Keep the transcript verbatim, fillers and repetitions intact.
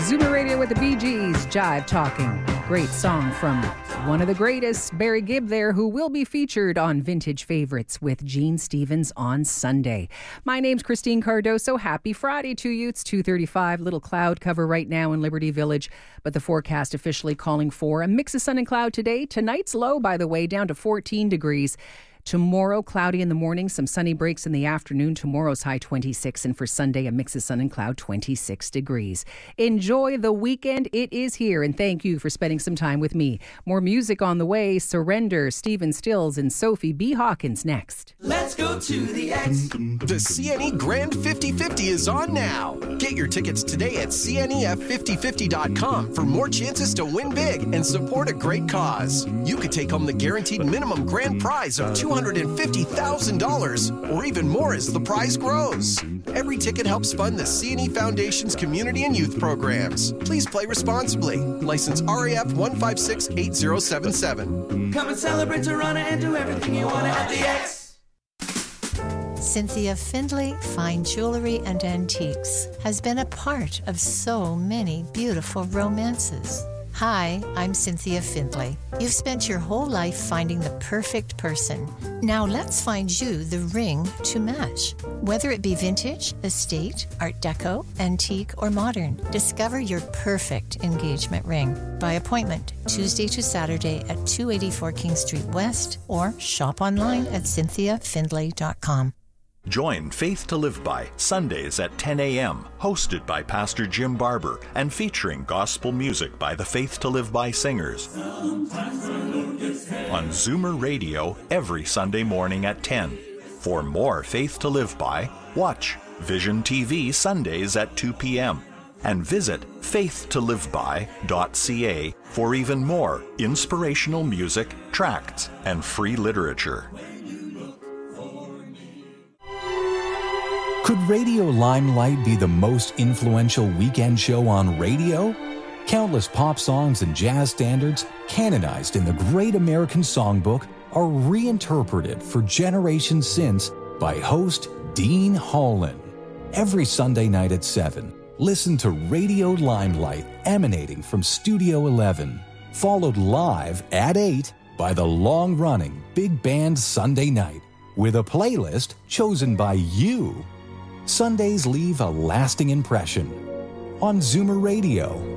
Zoomer Radio with the Bee Gees, Jive Talking. Great song from one of the greatest, Barry Gibb there, who will be featured on Vintage Favorites with Gene Stevens on Sunday. My name's Christine Cardoso. Happy Friday to you. It's two thirty-five, little cloud cover right now in Liberty Village, but the forecast officially calling for a mix of sun and cloud today. Tonight's low, by the way, down to fourteen degrees. Tomorrow, cloudy in the morning, some sunny breaks in the afternoon. Tomorrow's high twenty-six, and for Sunday, a mix of sun and cloud, twenty-six degrees. Enjoy the weekend. It is here, and thank you for spending some time with me. More music on the way. Surrender, Stephen Stills, and Sophie B. Hawkins next. Let's go to the X. The C N E Grand fifty fifty is on now. Get your tickets today at C N E F fifty fifty dot com for more chances to win big and support a great cause. You could take home the guaranteed minimum grand prize of two hundred fifty thousand dollars, or even more as the prize grows. Every ticket helps fund the C N E Foundation's community and youth programs. Please play responsibly. License R A F one five six eight zero seven seven. Come and celebrate Toronto and do everything you want at the X. Cynthia Findlay Fine Jewelry and Antiques has been a part of so many beautiful romances. Hi, I'm Cynthia Findlay. You've spent your whole life finding the perfect person. Now let's find you the ring to match. Whether it be vintage, estate, art deco, antique, or modern, discover your perfect engagement ring by appointment Tuesday to Saturday at two eighty-four King Street West, or shop online at cynthia findlay dot com. Join Faith to Live By Sundays at ten a.m., hosted by Pastor Jim Barber and featuring gospel music by the Faith to Live By singers. On Zoomer Radio every Sunday morning at ten. For more Faith to Live By, watch Vision T V Sundays at two p.m. and visit faith to live by dot c a for even more inspirational music, tracts, and free literature. Could Radio Limelight be the most influential weekend show on radio? Countless pop songs and jazz standards, canonized in the Great American Songbook, are reinterpreted for generations since by host Dean Holland. Every Sunday night at seven, listen to Radio Limelight emanating from Studio eleven, followed live at eight by the long-running Big Band Sunday Night, with a playlist chosen by you. Sundays leave a lasting impression on Zoomer Radio.